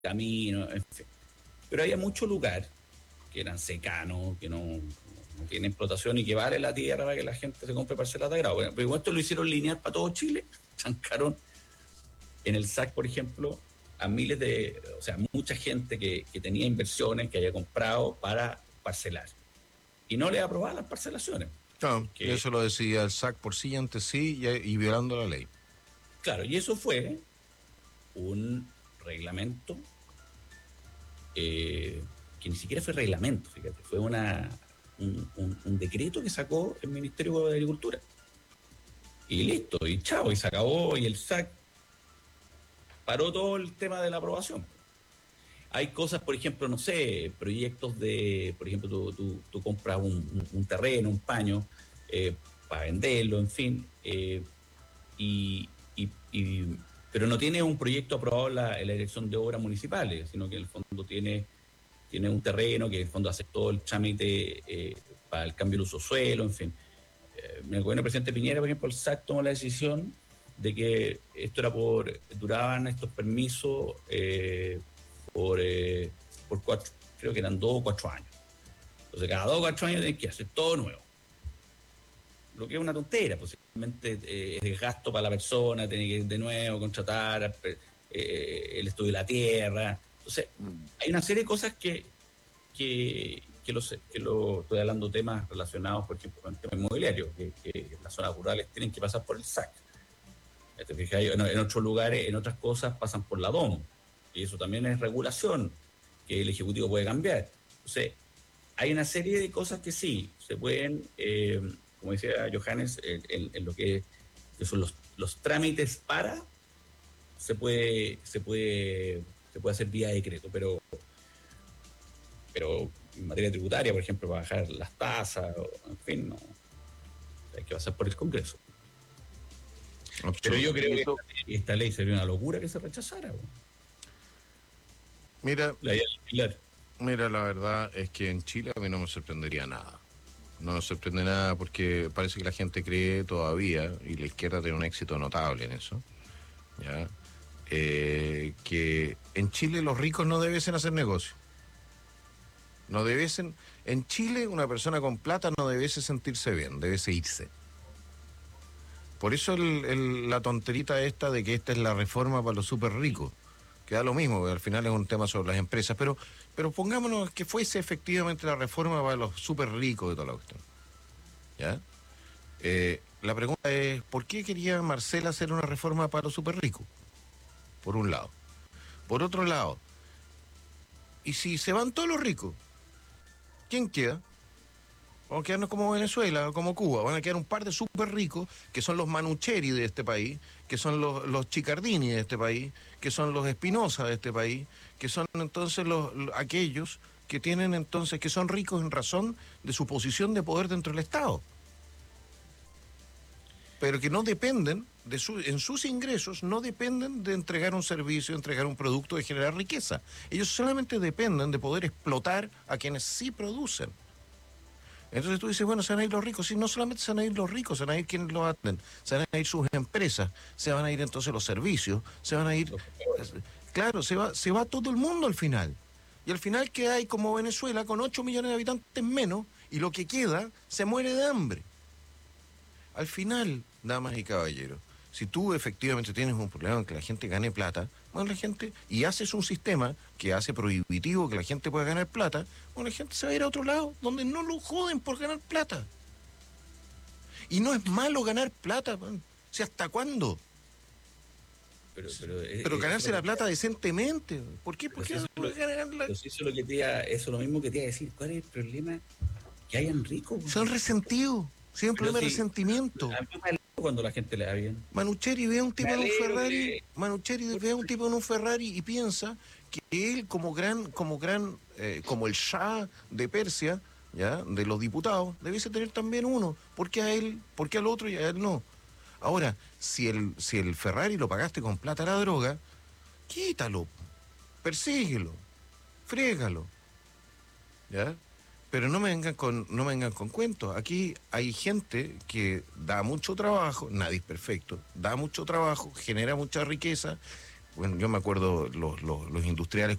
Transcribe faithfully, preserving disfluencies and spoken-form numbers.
caminos, en fin. Pero había mucho lugar que eran secanos, que no, no tienen explotación y que vale la tierra para que la gente se compre parcelas de agrado. Bueno, pero esto lo hicieron lineal para todo Chile, chancaron en el S A C, por ejemplo, a miles de, o sea, mucha gente que, que tenía inversiones, que había comprado para parcelar. Y no le aprobaban las parcelaciones. Claro, y Porque, eso lo decía el S A C por sí, ante sí y, y violando la ley. claro, y eso fue un reglamento eh, que ni siquiera fue reglamento, fíjate, fue una, un, un, un decreto que sacó el Ministerio de Agricultura. Y listo, y chao, y se acabó, y el S A C paró todo el tema de la aprobación. Hay cosas, por ejemplo, no sé, proyectos de, por ejemplo, tú, tú, tú compras un, un, un, terreno, un paño, eh, para venderlo, en fin, eh, y, y, y, pero no tiene un proyecto aprobado en la, en la Dirección de Obras Municipales, sino que en el fondo tiene, tiene un terreno que en el fondo hace todo el trámite eh, para el cambio de uso suelo, en fin. Eh, el gobierno del presidente Piñera, por ejemplo, el S A C tomó la decisión de que esto era por, duraban estos permisos eh, por, eh, por cuatro, creo que eran dos o cuatro años. Entonces, cada dos o cuatro años tienen que hacer todo nuevo. Lo que es una tontera, posiblemente eh, es gasto para la persona, tiene que ir de nuevo, contratar eh, el estudio de la tierra. Entonces, hay una serie de cosas que, que, que, lo, que lo estoy hablando de temas relacionados, por ejemplo, con el tema inmobiliario, que, que las zonas rurales tienen que pasar por el S A C. ¿Te fijas? En, en otros lugares, en otras cosas, pasan por la D O M. Y eso también es regulación, que el Ejecutivo puede cambiar. Entonces, hay una serie de cosas que sí, se pueden, eh, como decía Johannes, en, en, en lo que, que son los, los trámites para, se puede, se puede, se puede hacer vía decreto, pero, pero en materia tributaria, por ejemplo, para bajar las tasas, o, en fin, no, hay que pasar por el Congreso. Pero yo creo que esta, esta ley sería una locura que se rechazara. Mira, la mira, la verdad es que en Chile a mí no me sorprendería nada. No me sorprende nada porque parece que la gente cree todavía, y la izquierda tiene un éxito notable en eso, ¿ya? Eh, que en Chile los ricos no debiesen hacer negocio. No debiesen... En Chile una persona con plata no debiese sentirse bien, debiese irse. Por eso el, el, la tonterita esta de que esta es la reforma para los súper ricos. Que da lo mismo, porque al final es un tema sobre las empresas, pero, pero pongámonos que fuese efectivamente la reforma para los súper ricos de toda la cuestión. ¿Ya? Eh, la pregunta es, ¿por qué quería Marcela hacer una reforma para los súper ricos? Por un lado. Por otro lado, ¿y si se van todos los ricos? ¿Quién queda? Vamos a quedarnos como Venezuela o como Cuba. Van a quedar un par de súper ricos, que son los Manucheri de este país, que son los, los Chicardini de este país, que son los Espinosa de este país, que son entonces los, los aquellos que tienen entonces, que son ricos en razón de su posición de poder dentro del Estado. Pero que no dependen, de su, en sus ingresos, no dependen de entregar un servicio, de entregar un producto, de generar riqueza. Ellos solamente dependen de poder explotar a quienes sí producen. Entonces tú dices, bueno, se van a ir los ricos. Sí, no solamente se van a ir los ricos, se van a ir quienes los atienden, se van a ir sus empresas, se van a ir entonces los servicios, se van a ir... Claro, se va, se va todo el mundo al final. Y al final que hay como Venezuela con ocho millones de habitantes menos, y lo que queda se muere de hambre. Al final, damas y caballeros, si tú efectivamente tienes un problema en que la gente gane plata, bueno, la gente, y haces un sistema que hace prohibitivo que la gente pueda ganar plata, bueno, la gente se va a ir a otro lado, donde no lo joden por ganar plata. Y no es malo ganar plata, man. O sea, ¿hasta cuándo? Pero, pero, pero eh, ganarse la plata te... decentemente. ¿Por qué? ¿Por qué eso, no lo, ganar la... eso es lo que te iba, eso es lo mismo que te iba a decir. ¿Cuál es el problema? Que hayan ricos. Son resentidos. Sí, un problema de sí, resentimiento. A mí me alegra cuando la gente le da bien. Manucheri ve a un tipo en un Ferrari, que... Manucheri ve a un tipo en un Ferrari y piensa que él como gran, como gran, eh, como el Shah de Persia, ya, de los diputados, debiese tener también uno. ¿Por qué a él, por qué al otro y a él no? Ahora, si el, si el Ferrari lo pagaste con plata a la droga, quítalo, persíguelo, frégalo, ¿ya? Pero no me vengan con, no me vengan con cuentos. Aquí hay gente que da mucho trabajo, nadie es perfecto, da mucho trabajo, genera mucha riqueza, bueno, yo me acuerdo los, los, los industriales